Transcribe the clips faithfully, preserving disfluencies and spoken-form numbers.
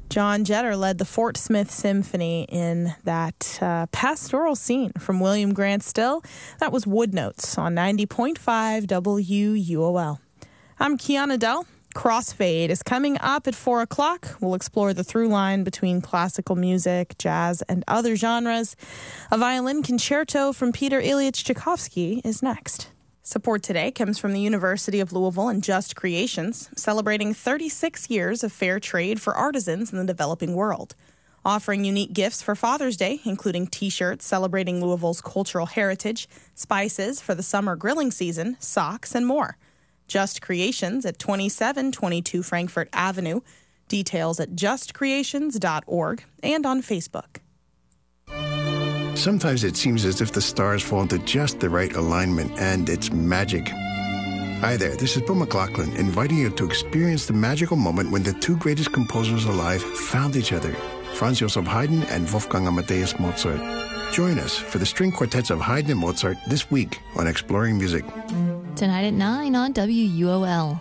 John Jetter led the Fort Smith Symphony in that uh, pastoral scene from William Grant Still. That was Wood Notes on ninety point five W U O L. I'm Kiana Dell. Crossfade is coming up at four o'clock. We'll explore the through line between classical music, jazz, and other genres. A violin concerto from Peter Ilyich Tchaikovsky is next. Support today comes from the University of Louisville and Just Creations, celebrating thirty-six years of fair trade for artisans in the developing world. Offering unique gifts for Father's Day, including T-shirts celebrating Louisville's cultural heritage, spices for the summer grilling season, socks, and more. Just Creations at twenty-seven twenty-two Frankfurt Avenue. Details at just creations dot org and on Facebook. Sometimes it seems as if the stars fall into just the right alignment, and it's magic. Hi there, this is Bill McLaughlin, inviting you to experience the magical moment when the two greatest composers alive found each other, Franz Joseph Haydn and Wolfgang Amadeus Mozart. Join us for the string quartets of Haydn and Mozart this week on Exploring Music. Tonight at nine on W U O L.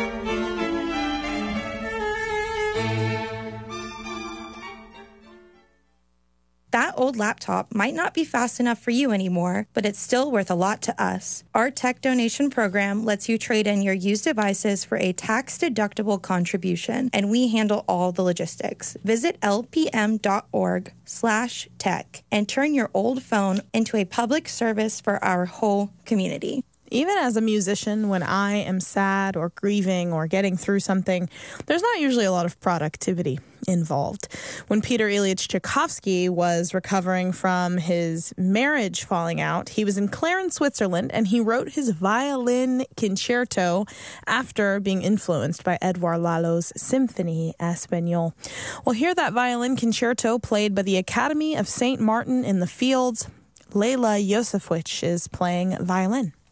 That old laptop might not be fast enough for you anymore, but it's still worth a lot to us. Our tech donation program lets you trade in your used devices for a tax-deductible contribution, and we handle all the logistics. Visit lpm.org slash tech and turn your old phone into a public service for our whole community. Even as a musician, when I am sad or grieving or getting through something, there's not usually a lot of productivity involved. When Peter Ilyich Tchaikovsky was recovering from his marriage falling out, he was in Clarence, Switzerland, and he wrote his violin concerto after being influenced by Edouard Lalo's Symphonie Espagnole. We'll hear that violin concerto played by the Academy of Saint Martin in the Fields. Leila Yosefowicz is playing violin.